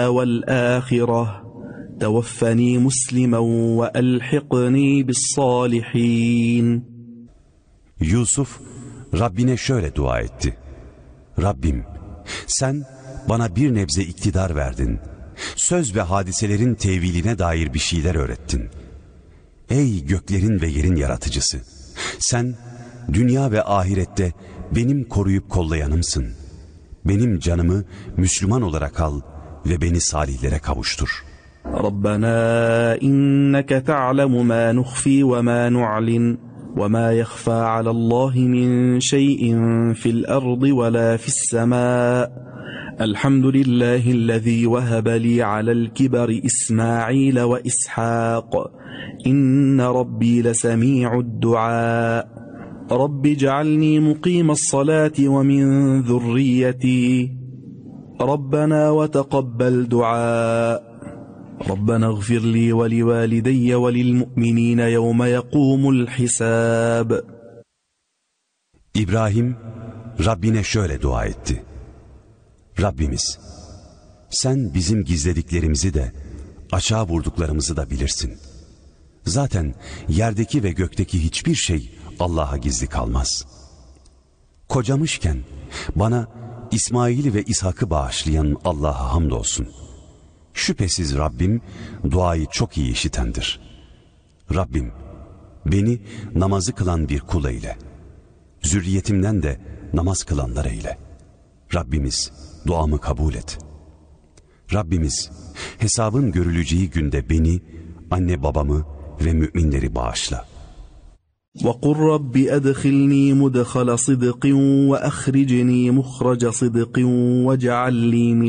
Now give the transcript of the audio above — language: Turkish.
والآخرة توفني مسلما وألحقني بالصالحين. Yusuf Rabbine şöyle dua etti: Rabbim, sen bana bir nebze iktidar verdin. Söz ve hadiselerin teviline dair bir şeyler öğrettin. Ey göklerin ve yerin yaratıcısı! Sen dünya ve ahirette benim koruyup kollayanımsın. Benim canımı Müslüman olarak al ve beni salihlere kavuştur. Rabbena inneke ta'lemu ma nukhfi ve ma nu'lin ve ma yakhfa alallahi min şey'in fil ardı ve la fis semâ. Elhamdülillahillezî vehebe li alel kibari İsmail ve İshak. İnne Rabbi lesemi'ud du'a. Rabbi cealni muqimas salati ve min zurriyeti. Rabbena ve teqabbel du'a. ربنا اغفر لي ولوالدي وللمؤمنين يوم يقوم الحساب. İbrahim Rabbine şöyle dua etti: Rabbimiz, sen bizim gizlediklerimizi de açığa vurduklarımızı da bilirsin. Zaten yerdeki ve gökteki hiçbir şey Allah'a gizli kalmaz. Kocamışken bana İsmail'i ve İshak'ı bağışlayan Allah'a hamdolsun. Şüphesiz Rabbim duayı çok iyi işitendir. Rabbim, beni namazı kılan bir kul eyle. Zürriyetimden de namaz kılanlar eyle. Rabbimiz duamı kabul et. Rabbimiz hesabın görüleceği günde beni, anne babamı ve müminleri bağışla. وَقُلْ رَبِّ أَدْخِلْنِي مُدْخَلَ صِدْقٍ وَأَخْرِجْنِي مُخْرَجَ صِدْقٍ وَاجْعَلْ لِي مِنْ